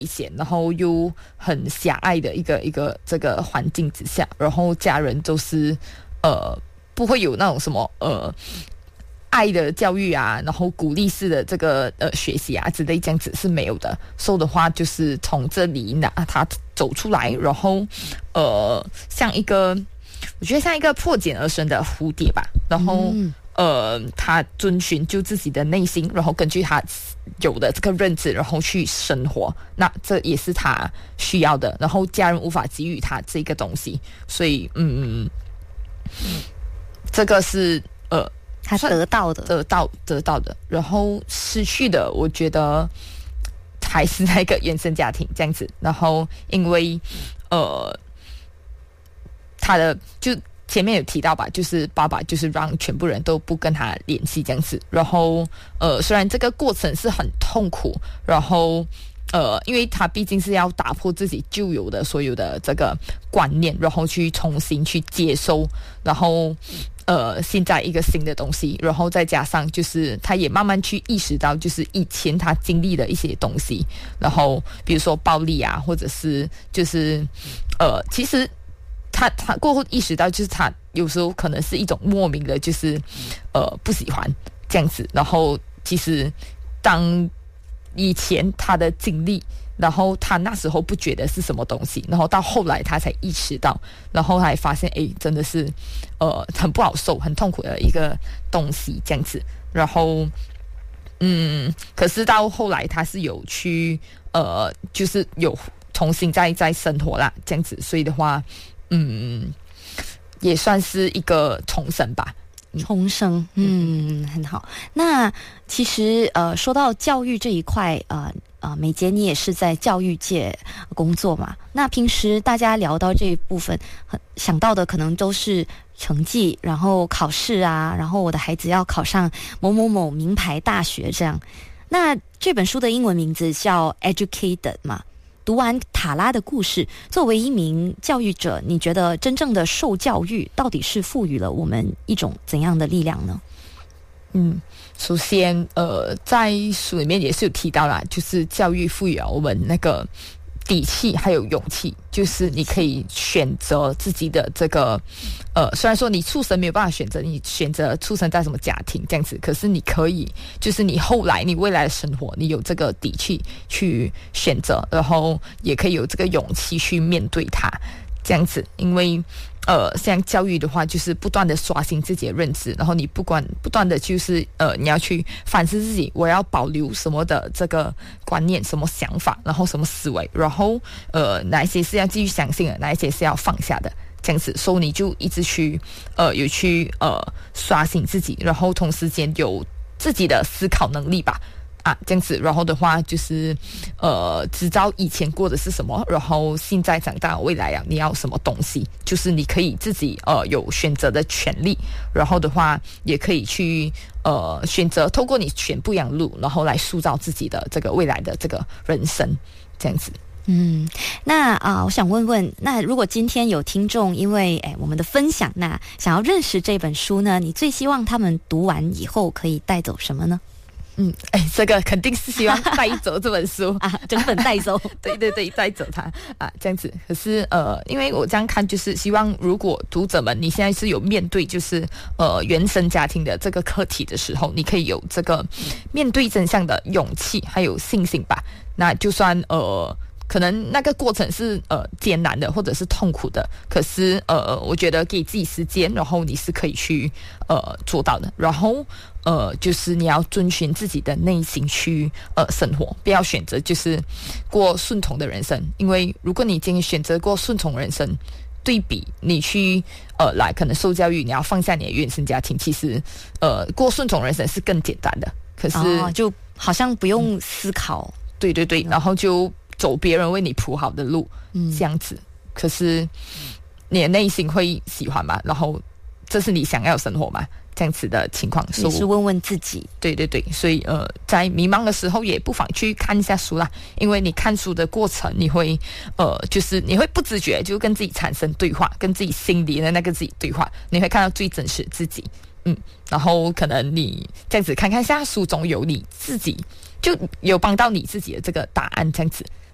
险，然后又很狭隘的一个这个环境之下，然后家人都是不会有那种什么爱的教育啊，然后鼓励式的这个学习啊之类，这样子是没有的。所以的话就是从这里他走出来，然后像一个我觉得像一个破茧而生的蝴蝶吧，然后他遵循就自己的内心，然后根据他有的这个认知，然后去生活，那这也是他需要的，然后家人无法给予他这个东西，所以这个是他得到的，然后失去的我觉得还是那个原生家庭这样子，然后因为他的就前面有提到吧，就是爸爸就是让全部人都不跟他联系这样子，然后虽然这个过程是很痛苦，然后因为他毕竟是要打破自己旧有的所有的这个观念，然后去重新去接收，然后现在一个新的东西，然后再加上就是他也慢慢去意识到，就是以前他经历的一些东西，然后比如说暴力啊，或者是就是其实他过后意识到，就是他有时候可能是一种莫名的，就是不喜欢这样子，然后其实当以前他的经历，然后他那时候不觉得是什么东西，然后到后来他才意识到，然后还发现真的是很不好受很痛苦的一个东西这样子，然后可是到后来他是有去就是有重新再生活啦这样子，所以的话也算是一个重生吧。 重生，很好。那其实说到教育这一块，美杰你也是在教育界工作嘛？那平时大家聊到这一部分，想到的可能都是成绩，然后考试啊，然后我的孩子要考上某某某名牌大学这样。那这本书的英文名字叫 Educated 嘛？读完塔拉的故事，作为一名教育者，你觉得真正的受教育到底是赋予了我们一种怎样的力量呢？ 首先在书里面也是有提到啦，就是教育赋予了我们那个底气还有勇气，就是你可以选择自己的这个虽然说你出生没有办法选择，你选择出生在什么家庭这样子，可是你可以就是你后来你未来的生活，你有这个底气去选择，然后也可以有这个勇气去面对它这样子。因为像教育的话，就是不断的刷新自己的认知，然后你不断的就是你要去反思自己，我要保留什么的这个观念，什么想法，然后什么思维，然后哪一些是要继续相信的，哪一些是要放下的，这样子，所以你就一直去有去刷新自己，然后同时间有自己的思考能力吧。这样子，然后的话就是知道以前过的是什么，然后现在长大未来你要什么东西，就是你可以自己有选择的权利，然后的话也可以去选择透过你选不一样的路，然后来塑造自己的这个未来的这个人生，这样子。 那我想问问，那如果今天有听众因为我们的分享，那想要认识这本书呢，你最希望他们读完以后可以带走什么呢？ 这个肯定是希望带走这本书整本带走对，带走它这样子。可是因为我这样看，就是希望如果读者们你现在是有面对就是原生家庭的这个课题的时候，你可以有这个面对真相的勇气还有信心吧。那就算可能那个过程是艰难的或者是痛苦的，可是我觉得给自己时间，然后你是可以去做到的。然后就是你要遵循自己的内心去生活，不要选择就是过顺从的人生。因为如果你今天选择过顺从人生，对比你去来可能受教育，你要放下你的原生家庭，其实过顺从人生是更简单的。可是就好像不用思考， 对，然后就走别人为你铺好的路，这样子。可是你的内心会喜欢吗？然后这是你想要的生活吗？这样子的情况， 也是问问自己。 对，所以在迷茫的时候也不妨去看一下书啦，因为你看书的过程，你会就是你会不自觉就跟自己产生对话，跟自己心里的那个自己对话，你会看到最真实的自己。然后可能你这样子看看下书中有你自己，就有帮到你自己的这个答案，这样子。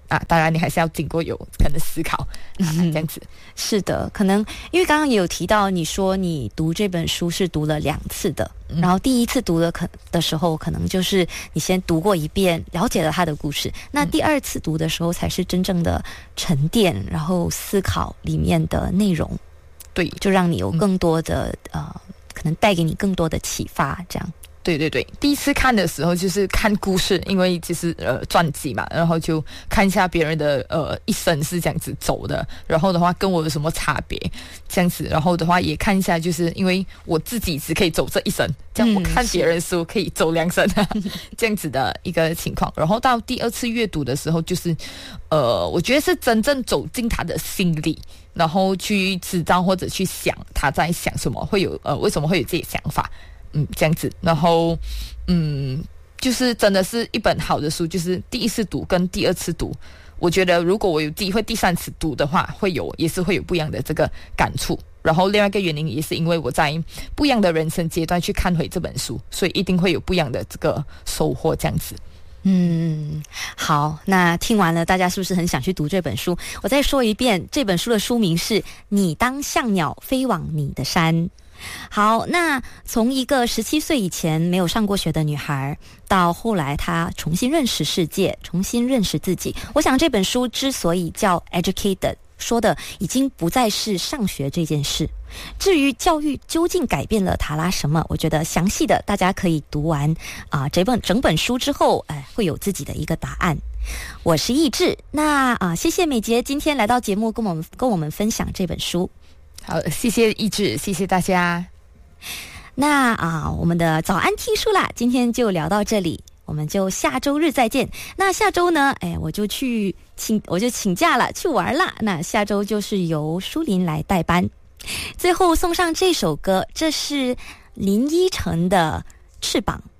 啊，当然你还是要经过有可能思考这样子。 是的，可能因为刚刚也有提到，你说你读这本书是读了2次的，然后第一次读的时候，可能就是你先读过一遍，了解了他的故事，那第2次读的时候才是真正的沉淀，然后思考里面的内容， 对， 就让你有更多的可能带给你更多的启发，这样。 对对对，第一次看的时候就是看故事，因为就是传记嘛，然后就看一下别人的一生是这样子走的，然后的话跟我有什么差别这样子，然后的话也看一下，就是因为我自己只可以走这一生，这样我看别人书可以走2生这样子的一个情况。然后到第2次阅读的时候，就是我觉得是真正走进他的心里，然后去知道或者去想他在想什么，会有为什么会有这些想法。这样子，然后就是真的是一本好的书，就是第1次读跟第2次读，我觉得如果我有机会第3次读的话，也是会有不一样的这个感触。然后另外一个原因也是因为我在不一样的人生阶段去看回这本书，所以一定会有不一样的这个收获这样子。 好，那听完了，大家是不是很想去读这本书？我再说一遍，这本书的书名是《你当像鸟飞往你的山》。好，那从一个17岁以前没有上过学的女孩，到后来她重新认识世界，重新认识自己。我想这本书之所以叫 Educated， 说的已经不再是上学这件事。至于教育究竟改变了塔拉什么，我觉得详细的大家可以读完整本书之后，会有自己的一个答案。我是易志，那谢谢美杰今天来到节目跟我们分享这本书。 好，谢谢易志，谢谢大家。 那我们的早安听书啦，今天就聊到这里，我们就下周日再见。那下周呢，我就请假了，去玩啦。那下周就是由舒琳来代班。最后送上这首歌，这是林依晨的《翅膀》。